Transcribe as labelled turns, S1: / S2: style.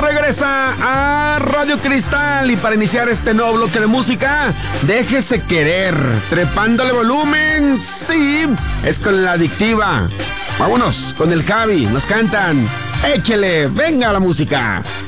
S1: regresa a Radio Cristal y para iniciar este nuevo bloque de música, déjese querer, trepándole volumen, sí, es con La Adictiva. Vámonos con el Javi, nos cantan, échele, venga la música.